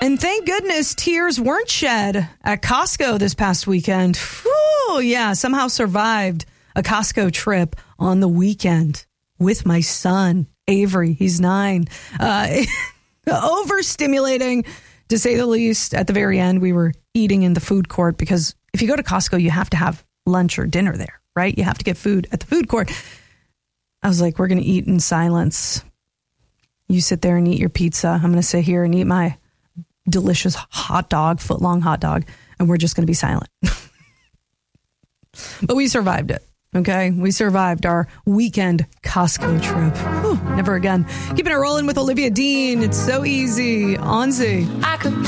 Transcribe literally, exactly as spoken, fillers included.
And thank goodness tears weren't shed at Costco this past weekend. Whew, yeah, somehow survived a Costco trip on the weekend with my son, Avery. He's nine. Uh, overstimulating, to say the least. At the very end, we were eating in the food court because if you go to Costco, you have to have lunch or dinner there, right? You have to get food at the food court. I was like, we're going to eat in silence. You sit there and eat your pizza. I'm going to sit here and eat my delicious hot dog, foot-long hot dog, and we're just going to be silent. But we survived it, okay? We survived our weekend Costco trip. Whew, never again. Keeping it rolling with Olivia Dean. It's so easy. On Z. I could